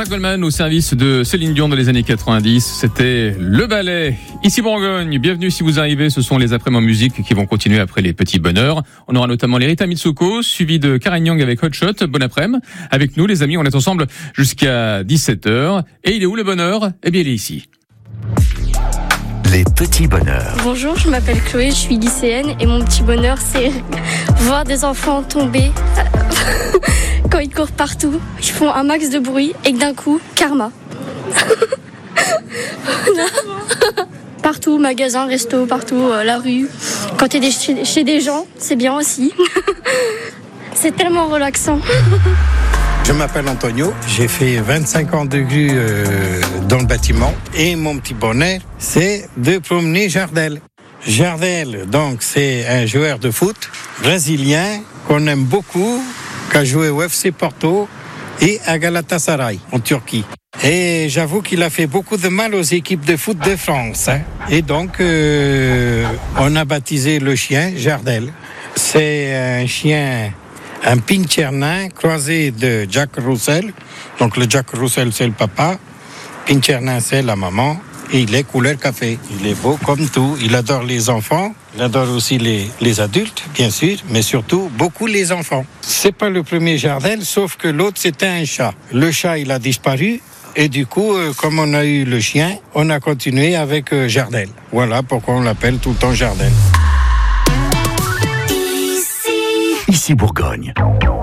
Goldman au service de Céline Dion dans les années 90. C'était Le Ballet. Ici Bourgogne, bienvenue si vous arrivez. Ce sont les après-midi musique qui vont continuer après les petits bonheurs. On aura notamment les Rita Mitsuko, suivi de Karen Young avec Hot Shot. Bon après-midi. Avec nous, les amis, on est ensemble jusqu'à 17h. Et il est où le bonheur? Eh bien, il est ici. Les petits bonheurs. Bonjour, je m'appelle Chloé, je suis lycéenne et mon petit bonheur c'est voir des enfants tomber quand ils courent partout, ils font un max de bruit et que d'un coup, karma. Partout, magasin, resto, partout, la rue. Quand t'es chez des gens, c'est bien aussi. C'est tellement relaxant. Je m'appelle Antonio, j'ai fait 25 ans de grue dans le bâtiment et mon petit bonheur, c'est de promener Jardel. Jardel, donc, c'est un joueur de foot brésilien qu'on aime beaucoup, qui a joué au FC Porto et à Galatasaray en Turquie. Et j'avoue qu'il a fait beaucoup de mal aux équipes de foot de France. Et donc, on a baptisé le chien Jardel. C'est un chien... un pincher nain croisé de Jack Russell. Donc le Jack Russell, c'est le papa. Pincher nain, c'est la maman. Et il est couleur café. Il est beau comme tout. Il adore les enfants. Il adore aussi les adultes, bien sûr. Mais surtout, beaucoup les enfants. C'est pas le premier Jardel, sauf que l'autre, c'était un chat. Le chat, il a disparu. Et du coup, comme on a eu le chien, on a continué avec Jardel. Voilà pourquoi on l'appelle tout le temps Jardel. Ici Bourgogne.